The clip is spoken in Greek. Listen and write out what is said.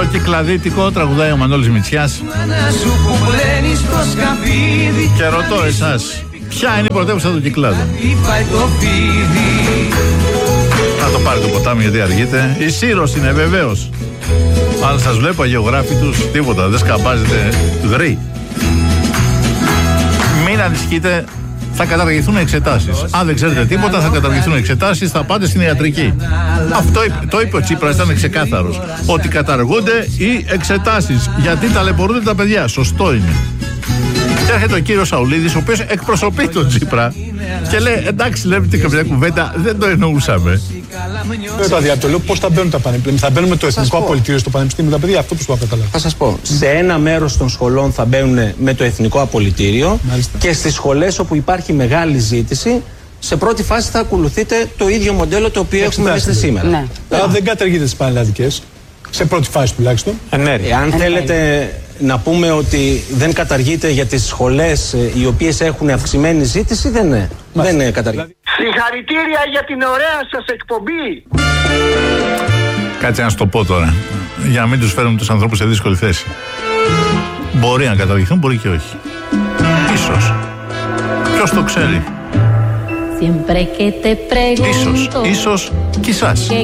κυκλαδίτικο, τραγουδάει ο Μανώλης Μητσιάς. Και ρωτώ εσάς, ποια είναι η πρωτεύουσα του Κυκλάδου? Να το πάρει το ποτάμι γιατί αργείτε. Η Σύρος είναι βεβαίως. Αλλά σας βλέπω αγεωγράφητους, τίποτα, δεν σκαμπάζετε γρή. Μην ανησυχείτε, θα καταργηθούν εξετάσεις. Αν δεν ξέρετε τίποτα, θα καταργηθούν εξετάσεις, θα πάτε στην ιατρική. Αυτό το είπε ο Τσίπρας, ήταν ξεκάθαρος. Ότι καταργούνται οι εξετάσεις. Γιατί ταλαιπωρούνται τα παιδιά. Σωστό είναι. Και έρχεται ο κύριος Σαουλίδης, ο οποίος εκπροσωπεί τον Τσίπρα και λέει: εντάξει, λέμε την καμιά κουβέντα, δεν το εννοούσαμε. Το λέω πώς θα μπαίνουν τα πανεπιστήμια. Θα μπαίνουν με το εθνικό απολυτήριο στο πανεπιστήμιο τα παιδιά, αυτό που σου καταλάβω. Θα σας πω. Σε ένα μέρος των σχολών θα μπαίνουν με το εθνικό απολυτήριο. Μάλιστα. Και στις σχολές όπου υπάρχει μεγάλη ζήτηση, σε πρώτη φάση θα ακολουθείτε το ίδιο μοντέλο το οποίο έχουμε μέσα σήμερα. Ναι. Δεν καταργείτε τις πανελλαδικές. Σε πρώτη φάση τουλάχιστον. Αν θέλετε να πούμε ότι δεν καταργείται για τις σχολές οι οποίες έχουν αυξημένη ζήτηση, δεν καταργείται. Συγχαρητήρια για την ωραία σας εκπομπή. Κάτσε να σου το πω τώρα, για να μην τους φέρουμε τους ανθρώπους σε δύσκολη θέση. Μπορεί να καταργηθούν, μπορεί και όχι. Ίσως. Ποιος το ξέρει? Ίσως κι εσάς.